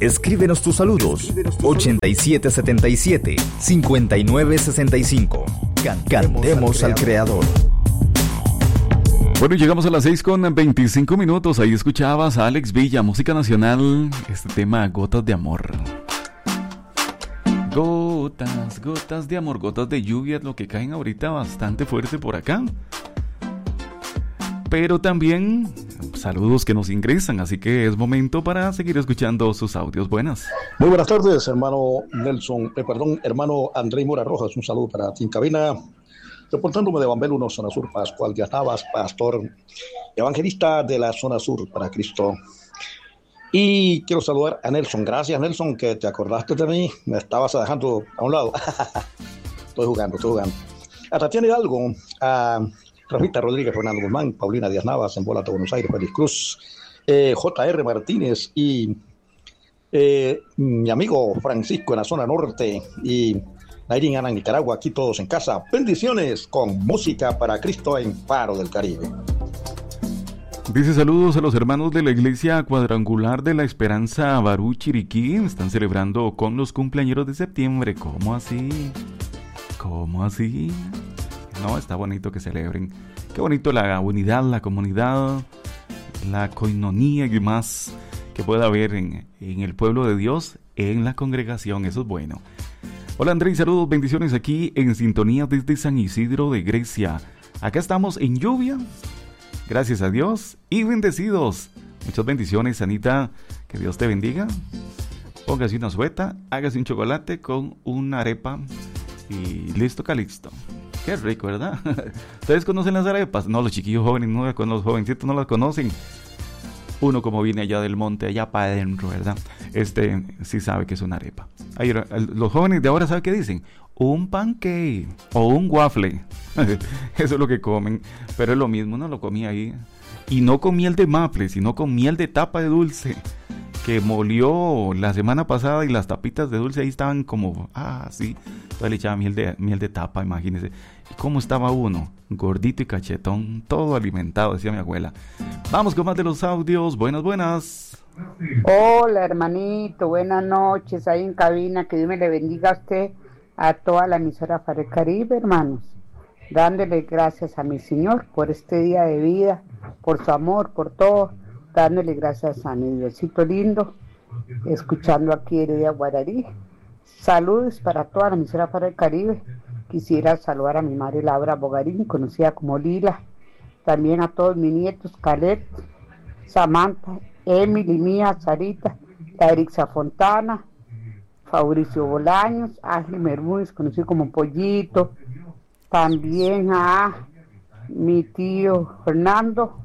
Escríbenos tus saludos. 8777-5965. Cantemos al Creador. Bueno, llegamos a las 6:25. Ahí escuchabas a Alex Villa, música nacional. Este tema, Gotas de Amor. Gotas, gotas de amor, gotas de lluvia, lo que caen ahorita bastante fuerte por acá. Pero también saludos que nos ingresan, así que es momento para seguir escuchando sus audios. Buenas. Muy buenas tardes, hermano hermano André Mora Rojas. Un saludo para ti en cabina. Reportándome de Bambel 1, zona sur, Pascual de Navas, pastor evangelista de la zona sur para Cristo. Y quiero saludar a Nelson. Gracias, Nelson, que te acordaste de mí. Me estabas dejando a un lado. Estoy jugando. A Tatiana Hidalgo, a Rafita Rodríguez, Fernando Guzmán, Paulina Díaz Navas, en Bolata, Buenos Aires, Félix Cruz, J.R. Martínez y mi amigo Francisco en la zona norte y Nairín Ana en Nicaragua, aquí todos en casa. Bendiciones con música para Cristo en Faro del Caribe. Dice saludos a los hermanos de la Iglesia Cuadrangular de la Esperanza Barú Chiriquí. Están celebrando con los cumpleañeros de septiembre. ¿Cómo así? No, está bonito que celebren. Qué bonito la unidad, la comunidad, la coinonía y más que pueda haber en el pueblo de Dios, en la congregación. Eso es bueno. Hola André, saludos, bendiciones aquí en sintonía desde San Isidro de Grecia. Acá estamos en lluvia, gracias a Dios y bendecidos. Muchas bendiciones, Anita, que Dios te bendiga. Póngase una sueta, hágase un chocolate con una arepa y listo, calixto. Qué rico, ¿verdad? ¿Ustedes conocen las arepas? No, los chiquillos jóvenes, no, los jovencitos no las conocen. Uno como viene allá del monte, allá para adentro, ¿verdad? Sí sabe que es una arepa. Ahí, los jóvenes de ahora, ¿saben qué dicen? Un pancake o un waffle. Eso es lo que comen. Pero es lo mismo, no lo comí ahí. Y no con miel de maple, sino con miel de tapa de dulce. Que molió la semana pasada y las tapitas de dulce ahí estaban como, sí. Entonces le echaba miel de tapa, imagínense. ¿Y cómo estaba uno? Gordito y cachetón, todo alimentado, decía mi abuela. Vamos con más de los audios. Buenas. Hola, hermanito, buenas noches ahí en cabina. Que Dios me le bendiga a usted, a toda la emisora Faro del Caribe, hermanos. Dándole gracias a mi Señor por este día de vida, por su amor, por todo. Dándole gracias a mi Diosito lindo, escuchando aquí Heredia Guararí. Saludos para toda la emisora Faro del Caribe. Quisiera saludar a mi madre Laura Bogarín, conocida como Lila. También a todos mis nietos, Caleb, Samantha, Emily, Mía, Sarita, la Erixa Fontana, Fabricio Bolaños, Ángel Bermúdez, conocido como Pollito. También a mi tío Fernando,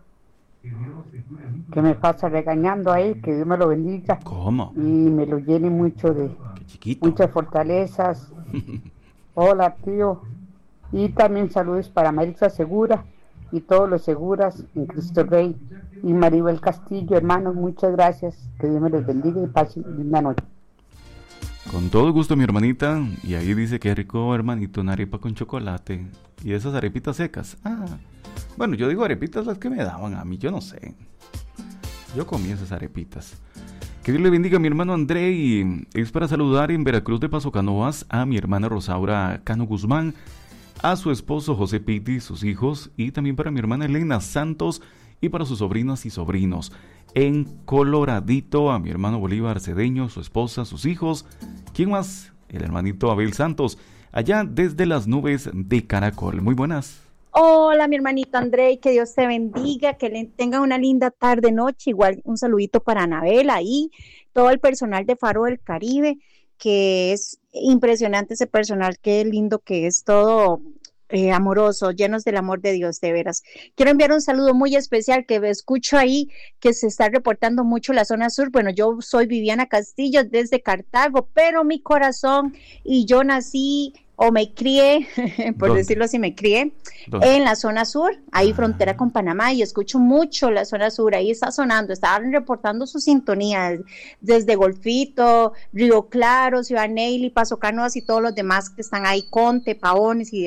que me pasa regañando ahí, que Dios me lo bendiga. ¿Cómo? Y me lo llene mucho de muchas fortalezas. Hola, tío. Y también saludos para Marisa Segura y todos los seguras en Cristo Rey. Y Maribel Castillo, hermanos, muchas gracias. Que Dios me los bendiga y pasen linda noche. Con todo gusto, mi hermanita. Y ahí dice que rico, hermanito, una arepa con chocolate. Y esas arepitas secas. Bueno, yo digo arepitas las que me daban a mí, yo no sé. Yo comí esas arepitas. Que Dios le bendiga a mi hermano André. Y es para saludar en Veracruz de Paso Canoas a mi hermana Rosaura Cano Guzmán, a su esposo José Piti, sus hijos, y también para mi hermana Elena Santos y para sus sobrinas y sobrinos. En Coloradito a mi hermano Bolívar Cedeño, su esposa, sus hijos. ¿Quién más? El hermanito Abel Santos, allá desde las nubes de Caracol. Muy buenas. Hola, mi hermanito André, que Dios te bendiga, que le tenga una linda tarde, noche. Igual un saludito para Anabela y todo el personal de Faro del Caribe, que es impresionante ese personal, qué lindo que es, todo amoroso, llenos del amor de Dios, de veras. Quiero enviar un saludo muy especial que escucho ahí que se está reportando mucho la zona sur. Bueno, yo soy Viviana Castillo desde Cartago, pero mi corazón y yo nací o me crié, por ¿Dónde? decirlo así, me crié ¿Dónde? en la zona sur, ahí frontera con Panamá, y escucho mucho la zona sur, ahí está sonando, estaban reportando su sintonía desde Golfito, Río Claro, Ciudad Neily, Paso Canoas y todos los demás que están ahí, Conte, Paones y demás.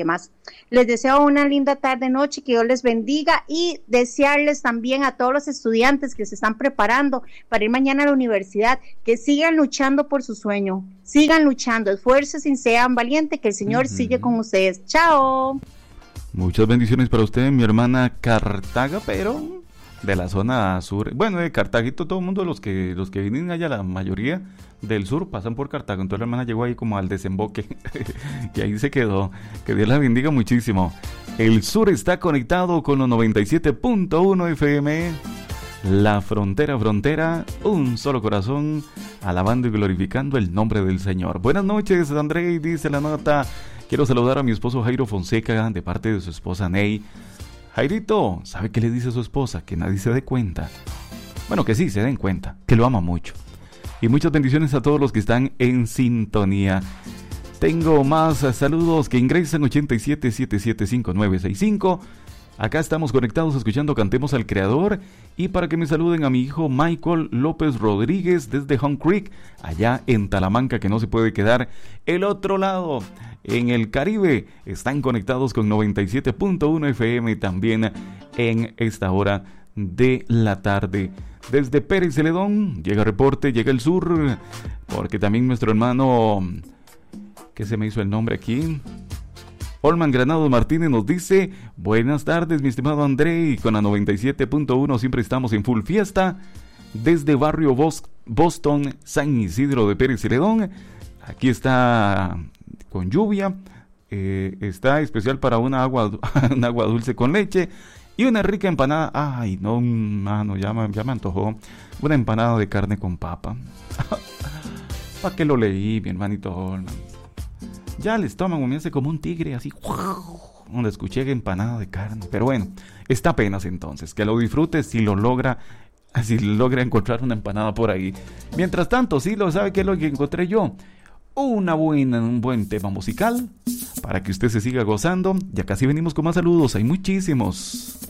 Les deseo una linda tarde, noche, que Dios les bendiga y desearles también a todos los estudiantes que se están preparando para ir mañana a la universidad, que sigan luchando por su sueño, sigan luchando, esfuércense y sean valientes, que el Señor sigue con ustedes. Chao. Muchas bendiciones para usted, mi hermana Cartaga, pero de la zona sur. Bueno, de Cartaguito, todo el mundo, los que vienen allá, la mayoría del sur pasan por Cartago. Entonces la hermana llegó ahí como al desemboque y ahí se quedó. Que Dios la bendiga muchísimo. El sur está conectado con los 97.1 FM. La frontera, un solo corazón, alabando y glorificando el nombre del Señor. Buenas noches, André, dice la nota. Quiero saludar a mi esposo Jairo Fonseca de parte de su esposa Ney. Jairito, ¿sabe qué le dice a su esposa? Que nadie se dé cuenta. Bueno, que sí, se den cuenta, que lo ama mucho. Y muchas bendiciones a todos los que están en sintonía. Tengo más saludos que ingresan 87775965. Acá estamos conectados escuchando Cantemos al Creador. Y para que me saluden a mi hijo Michael López Rodríguez desde Home Creek, allá en Talamanca, que no se puede quedar el otro lado. En el Caribe están conectados con 97.1 FM también en esta hora de la tarde. Desde Pérez Celedón llega reporte, llega el sur, porque también nuestro hermano, ¿qué se me hizo el nombre aquí? Olman Granados Martínez nos dice: buenas tardes, mi estimado André, y con la 97.1 siempre estamos en full fiesta. Desde barrio Boston, San Isidro de Pérez Celedón, aquí está con lluvia, está especial para un agua dulce con leche y una rica empanada. Ay, no, mano, ya me antojó una empanada de carne con papa. ¿Para qué lo leí, mi hermanito Olman? Ya el estómago me hace como un tigre, así, donde escuché empanada de carne. Pero bueno, está apenas entonces, que lo disfrute si logra encontrar una empanada por ahí. Mientras tanto, sí, ¿sabe qué es lo que encontré yo? Un buen tema musical para que usted se siga gozando. Ya casi venimos con más saludos, hay muchísimos.